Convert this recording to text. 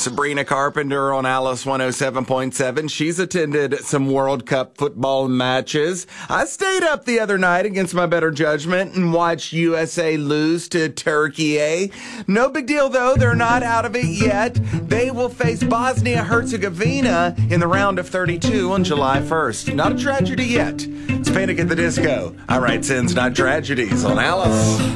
Sabrina Carpenter on Alice 107.7. She's attended some World Cup football matches. I stayed up the other night against my better judgment and watched USA lose to Turkey. No big deal, though. They're not out of it yet. They will face Bosnia-Herzegovina in the round of 32 on July 1st. Not a tragedy yet. It's Panic at the Disco. I write sins, not tragedies on Alice.